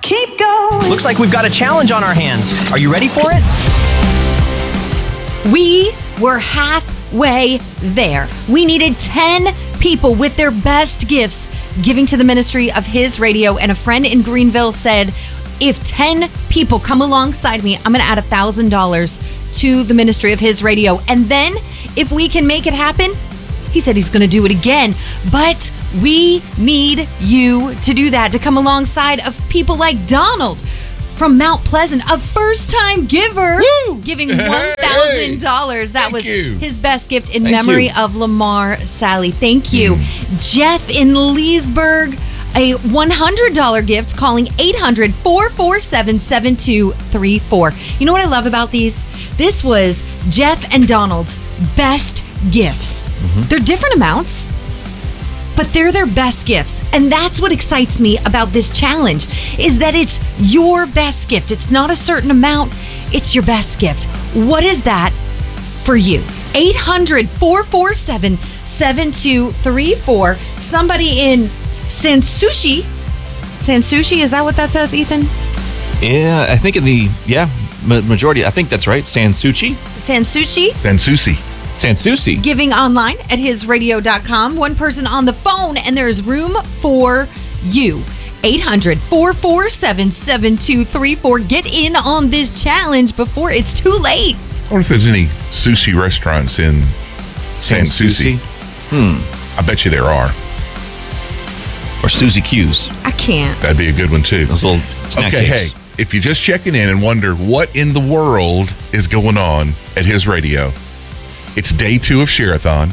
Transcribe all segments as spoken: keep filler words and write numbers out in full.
keep going. Looks like we've got a challenge on our hands. Are you ready for it? We were halfway there. We needed ten people with their best gifts giving to the ministry of His Radio, and a friend in Greenville said, if ten people come alongside me, I'm going to add one thousand dollars to the ministry of His Radio. And then if we can make it happen, he said he's going to do it again. But we need you to do that, to come alongside of people like Donald from Mount Pleasant, a first-time giver, Woo! giving one thousand dollars. That Thank was you. his best gift in Thank memory you. of Lamar Sally. Thank you. Mm. Jeff in Leesburg, a one hundred dollars gift, calling eight hundred, four four seven, seven two three four. You know what I love about these? This was Jeff and Donald's best gifts. Mm-hmm. They're different amounts, but they're their best gifts. And that's what excites me about this challenge, is that it's your best gift. It's not a certain amount. It's your best gift. What is that for you? eight hundred, four four seven, seven two three four. Somebody in Sanssouci. Sanssouci, is that what that says, Ethan? Yeah, I think in the, yeah, ma- majority, I think that's right. Sanssouci? Sanssouci. Sanssouci. Sanssouci. Giving online at his radio dot com. One person on the phone, and there's room for you. eight hundred, four four seven, seven two three four. Get in on this challenge before it's too late. I wonder if there's any sushi restaurants in Sanssouci. Hmm. I bet you there are. Or Susie Q's. I can't. That'd be a good one, too. Those little snack Okay, cakes. hey, if you're just checking in and wonder what in the world is going on at His Radio, it's day two of Share-a-thon.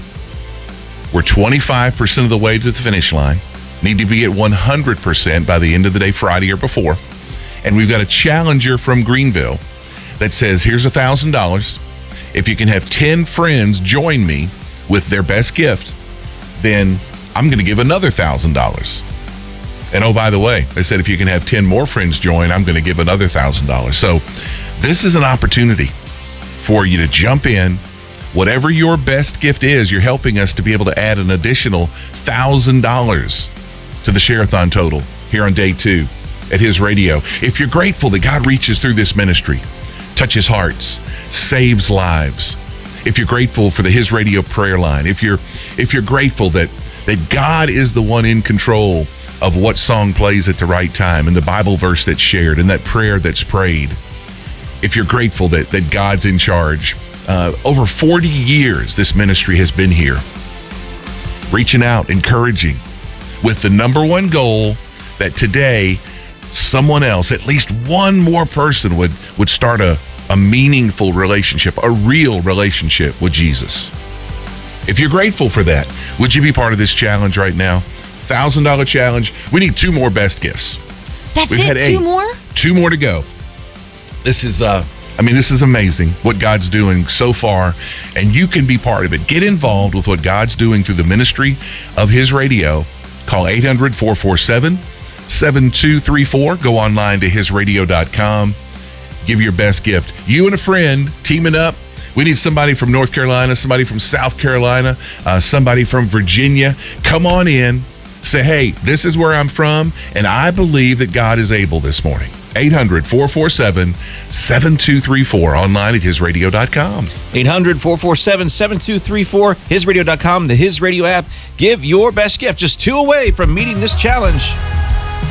We're twenty-five percent of the way to the finish line. Need to be at one hundred percent by the end of the day, Friday or before. And we've got a challenger from Greenville that says, here's one thousand dollars. If you can have ten friends join me with their best gift, then I'm going to give another one thousand dollars. And oh, by the way, they said if you can have ten more friends join, I'm going to give another one thousand dollars. So this is an opportunity for you to jump in. Whatever your best gift is, you're helping us to be able to add an additional one thousand dollars to the Share-a-thon total here on day two at His Radio. If you're grateful that God reaches through this ministry, touches hearts, saves lives, if you're grateful for the His Radio prayer line, if you're if you're grateful that that God is the one in control of what song plays at the right time, and the Bible verse that's shared, and that prayer that's prayed, if you're grateful that that God's in charge. Uh, over forty years, this ministry has been here, reaching out, encouraging, with the number one goal that today someone else, at least one more person, would, would start a, a meaningful relationship, a real relationship with Jesus. If you're grateful for that, would you be part of this challenge right now? one thousand dollars challenge. We need two more best gifts. That's We've it? had Two eight. more? Two more to go. This is, uh, I mean, this is amazing what God's doing so far, and you can be part of it. Get involved with what God's doing through the ministry of His Radio. Call eight hundred, four four seven, seven two three four. Go online to his radio dot com. Give your best gift. You and a friend teaming up. We need somebody from North Carolina, somebody from South Carolina, uh, somebody from Virginia. Come on in. Say, hey, this is where I'm from, and I believe that God is able this morning. eight hundred, four four seven, seven two three four. Online at his radio dot com. eight hundred, four four seven, seven two three four. his radio dot com, the His Radio app. Give your best gift. Just two away from meeting this challenge.